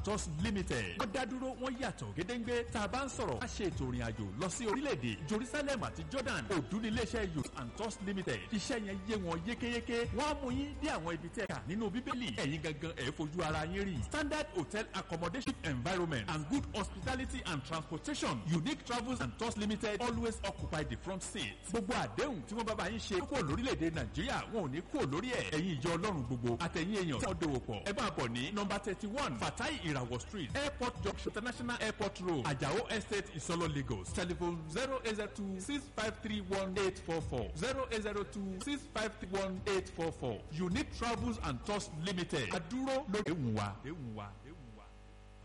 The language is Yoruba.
Tours Limited. wọ́n dá dúró wọ́n yàtọ̀ gédéńgbé tá a bá ń sọ̀rọ̀ a ṣe ètò ìrìn àjò lọ sí orílẹ̀-èdè Jerusalem àti Jordan. òdú ní iléeṣẹ́ Youth and Tours Limited. iṣẹ́ yẹn yé wọn yékéyéké. wọ́n á mú yín dé àwọn ibi tẹ́ ká nínú bíbélì. ẹ̀yin gangan ẹ̀ fojú ara yín rí. standard hotel accommodation environment and good hospitality and transportation. Unique Travels and Tours Limited always occupy the front seat. gbogbo àdéhùn tí wọ́n bá bá yín ṣe kúrò lórílẹ̀‐èdè Nàìjíríà wọn ò ní kúrò lórí ẹ̀. ẹ̀yin ìjọ Ọlọ́run gbogbo àtẹ̀yìn èèyàn tí wọ́n dòwò pọ̀. ẹ bá bọ̀ ní nọ́mbà 31 Fatai Irawo Street Airport Junction International Airport Road Ajao Estate Isolo Lagos. telephone 0802-653-1844 0802-653-1844. Unique Travels and Tours Limited. àdúró lóde wùwà.